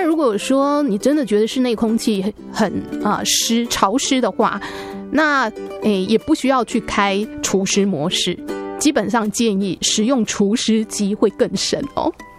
如果说你真的觉得室内空气很潮湿的话，那也不需要去开除湿模式，基本上建议使用除湿机会更省哦。